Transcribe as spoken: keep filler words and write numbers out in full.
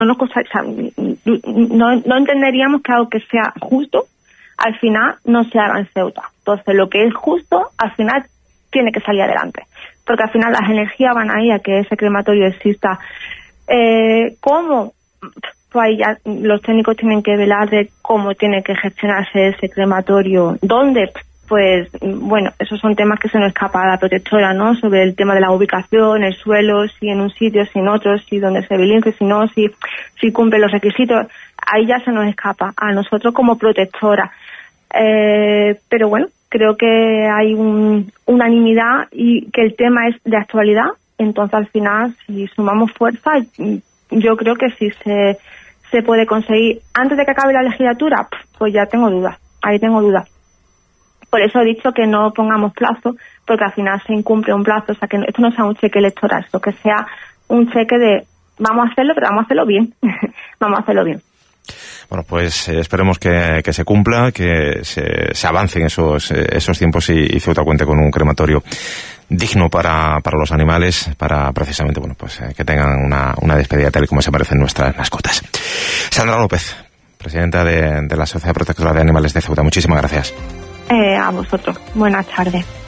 nos cosa, o sea, no, no entenderíamos que algo que sea justo al final no se haga en Ceuta. Entonces lo que es justo al final tiene que salir adelante, porque al final las energías van ahí a que ese crematorio exista. Eh, ¿Cómo? Pues ahí ya los técnicos tienen que velar de cómo tiene que gestionarse ese crematorio. ¿Dónde? Pues bueno, esos son temas que se nos escapa a la protectora, ¿no? Sobre el tema de la ubicación, el suelo, si en un sitio, si en otro, si donde se bilingue, si no, si, si cumple los requisitos. Ahí ya se nos escapa a nosotros como protectora. Eh, pero bueno, creo que hay un, unanimidad y que el tema es de actualidad. Entonces al final, si sumamos fuerza, yo creo que si se, se puede conseguir antes de que acabe la legislatura, pues ya tengo dudas, ahí tengo dudas. Por eso he dicho que no pongamos plazo, porque al final se incumple un plazo, o sea que esto no sea un cheque electoral, sino que sea un cheque de vamos a hacerlo, pero vamos a hacerlo bien, vamos a hacerlo bien. Bueno, pues eh, esperemos que, que se cumpla, que se, se avancen esos, eh, esos tiempos y, y Ceuta cuente con un crematorio digno para, para los animales, para precisamente, bueno, pues eh, que tengan una, una despedida tal y como se merecen nuestras mascotas. Sandra López, presidenta de, de la Sociedad Protectora de Animales de Ceuta, muchísimas gracias. Eh, a vosotros. Buenas tardes.